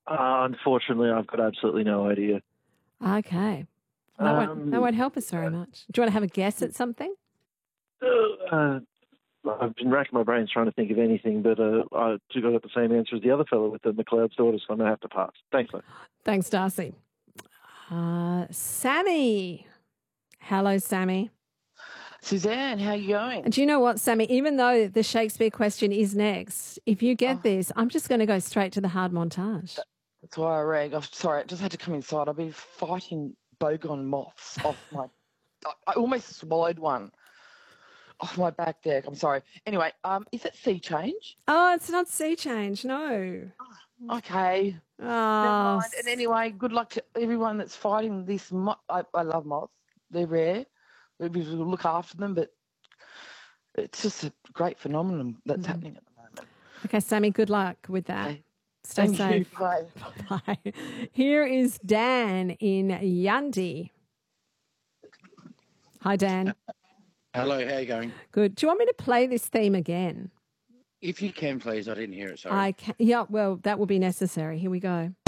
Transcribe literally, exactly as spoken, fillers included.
Uh, unfortunately, I've got absolutely no idea. Okay. That, um, won't, that won't help us very much. Do you want to have a guess at something? Uh, I've been racking my brains trying to think of anything, but uh, I got the same answer as the other fellow with the McLeod's daughter, so I'm going to have to pass. Thanks, mate. Thanks, Darcy. Uh, Sammy. Hello, Sammy. Suzanne, how are you going? And do you know what, Sammy? Even though the Shakespeare question is next, if you get oh. this, I'm just going to go straight to the hard montage. That's why I rang. I'm sorry, I just had to come inside. I've been fighting bogon moths off my... I almost swallowed one off my back there. I'm sorry. Anyway, um, is it sea change? Oh, it's not sea change, no. Oh, okay. Oh. Never mind. And anyway, good luck to everyone that's fighting this. Mo- I, I love moths. They're rare. We look after them, but it's just a great phenomenon that's mm. happening at the moment. Okay, Sammy, good luck with that. Okay. Stay Thank safe. You. Bye. Bye. Here is Dan in Yundi. Hi, Dan. Hello, how are you going? Good. Do you want me to play this theme again? If you can, please. I didn't hear it, sorry. I can. Yeah, well, that will be necessary. Here we go.